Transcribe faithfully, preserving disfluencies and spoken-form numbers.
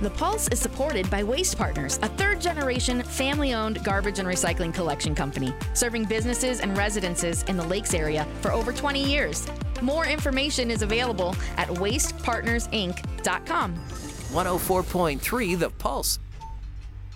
The Pulse is supported by Waste Partners, a third-generation, family-owned garbage and recycling collection company, serving businesses and residences in the Lakes area for over twenty years. More information is available at waste partners inc dot com. one oh four point three The Pulse.